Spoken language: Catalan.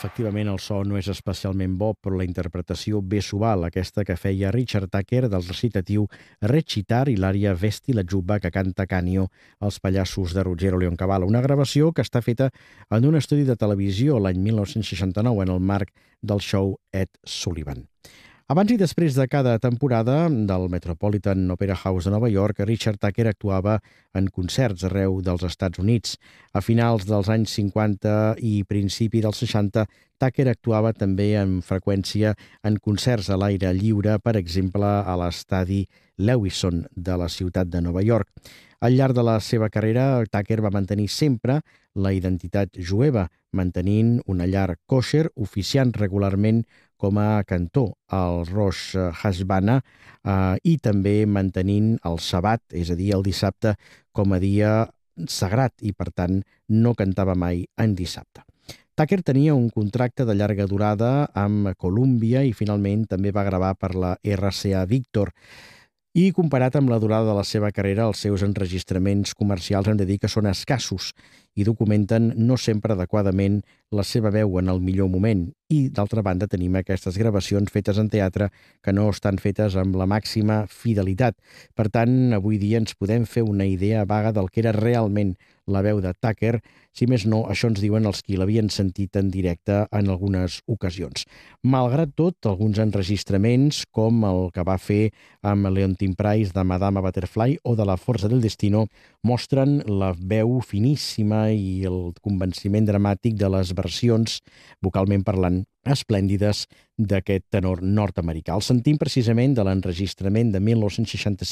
Efectivament, el so no és especialment bo, però la interpretació ve s'ho aquesta que feia Richard Tucker del recitatiu Recitar i l'ària Vesti la Giubba que canta Canio als pallassos de Ruggero Leoncavallo. Una gravació que està feta en un estudi de televisió l'any 1969 en el marc del show Ed Sullivan. Abans i després de cada temporada del Metropolitan Opera House de Nova York, Richard Tucker actuava en concerts arreu dels Estats Units. A finals dels anys 50 i principi dels 60, Tucker actuava també amb freqüència en concerts a l'aire lliure, per exemple, a l'estadi Lewisohn de la ciutat de Nova York. Al llarg de la seva carrera, Tucker va mantenir sempre la identitat jueva, mantenint una llar kosher, oficiant regularment com a cantor al Rosh Hashanah i també mantenint el Sabbat, és a dir, el dissabte, com a dia sagrat i, per tant, no cantava mai en dissabte. Tucker tenia un contracte de llarga durada amb Columbia i finalment també va gravar per la RCA Victor. I comparat amb la durada de la seva carrera, els seus enregistraments comercials hem de dir que són escassos i documenten no sempre adequadament la seva veu en el millor moment. I, d'altra banda, tenim aquestes gravacions fetes en teatre que no estan fetes amb la màxima fidelitat. Per tant, avui dia ens podem fer una idea vaga del que era realment la veu de Tucker, si més no, això ens diuen els qui l'havien sentit en directe en algunes ocasions. Malgrat tot, alguns enregistraments, com el que va fer amb Leontyne Price de Madama Butterfly o de La Forza del Destino, mostren la veu finíssima i el convenciment dramàtic de les versions, vocalment parlant, esplèndides d'aquest tenor nord-americà. El sentim precisament de l'enregistrament de 1965